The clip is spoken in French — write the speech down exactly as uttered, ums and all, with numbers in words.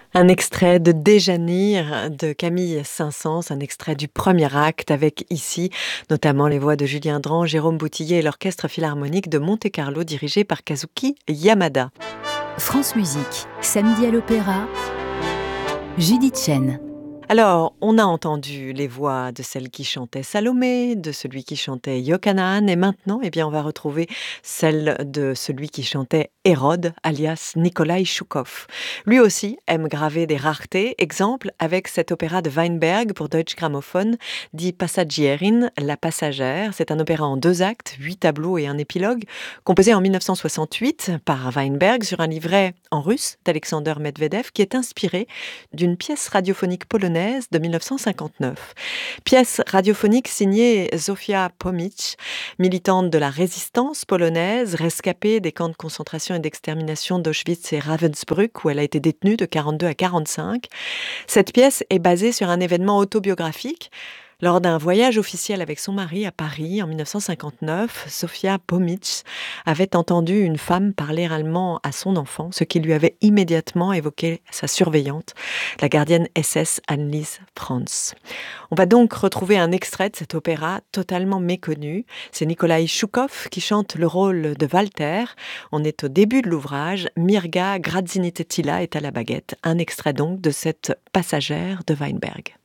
Un extrait de Déjanire de Camille Saint-Saëns, un extrait du premier acte avec ici notamment les voix de Julien Dran, Jérôme Boutillier et l'Orchestre Philharmonique de Monte-Carlo dirigé par Kazuki Yamada. France Musique, samedi à l'Opéra, Judith Chen. Alors, on a entendu les voix de celle qui chantait Salomé, de celui qui chantait Yochanan, et maintenant, eh bien, on va retrouver celle de celui qui chantait Hérode, alias Nikolai Choukov. Lui aussi aime graver des raretés. Exemple avec cet opéra de Weinberg pour Deutsche Grammophon, dit Passagierin, la passagère. C'est un opéra en deux actes, huit tableaux et un épilogue, composé en dix-neuf cent soixante-huit par Weinberg sur un livret en russe d'Alexander Medvedev qui est inspiré d'une pièce radiophonique polonaise de dix-neuf cent cinquante-neuf. Pièce radiophonique signée Zofia Pomicz, militante de la résistance polonaise, rescapée des camps de concentration et d'extermination d'Auschwitz et Ravensbrück, où elle a été détenue de quarante-deux à quarante-cinq. Cette pièce est basée sur un événement autobiographique. Lors d'un voyage officiel avec son mari à Paris en dix-neuf cent cinquante-neuf, Zofia Pomicz avait entendu une femme parler allemand à son enfant, ce qui lui avait immédiatement évoqué sa surveillante, la gardienne S S Anneliese Franz. On va donc retrouver un extrait de cet opéra totalement méconnu. C'est Nikolai Choukov qui chante le rôle de Walter. On est au début de l'ouvrage. Mirga Gražinytė-Tyla est à la baguette. Un extrait donc de cette passagère de Weinberg.